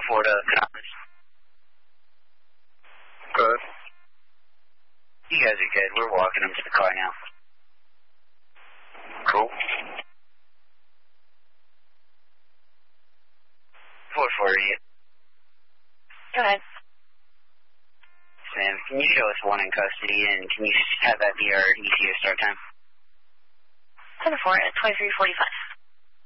4 to conference. Good. You guys are good. We're walking them to the car now. Cool. 448. Go ahead. Sam, can you show us one in custody, and can you have that be our ETA start time? 10-4 at 23:45.